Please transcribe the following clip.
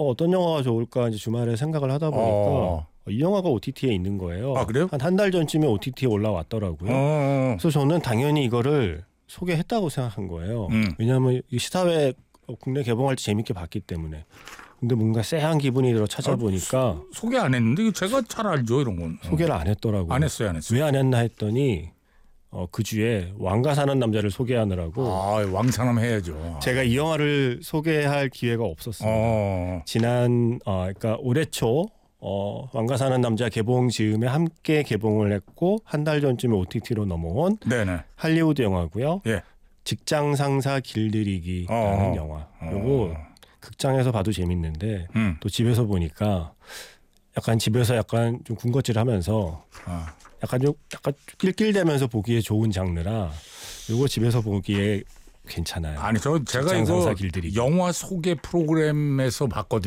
어떤 영화가 좋을까 이제 주말에 생각을 하다 보니까 이 영화가 OTT에 있는 거예요. 아, 그래요? 한 달 전쯤에 OTT에 올라왔더라고요. 그래서 저는 당연히 이거를 소개했다고 생각한 거예요. 왜냐하면 이 시사회 국내 개봉할 때 재밌게 봤기 때문에. 근데 뭔가 쎄한 기분이 들어 찾아보니까 소개 안 했는데 제가 잘 알죠 이런 건. 소개를 안 했더라고요. 안 했어요. 왜 안 했나 했더니 그 주에 왕가 사는 남자를 소개하느라고 왕사남 해야죠. 제가 이 영화를 소개할 기회가 없었습니다. 지난 그러니까 올해 초 왕가 사는 남자 개봉 즈음에 함께 개봉을 했고 한 달 전쯤에 OTT로 넘어온 네네. 할리우드 영화고요. 예. 직장 상사 길들이기라는 영화. 요거 극장에서 봐도 재밌는데 또 집에서 보니까 약간 집에서 약간 좀 군것질하면서 약간 낄낄대면서 보기에 좋은 장르라 요거 집에서 보기에 괜찮아요. 아니 제가 이거 길들이기. 영화 소개 프로그램에서 봤거든요.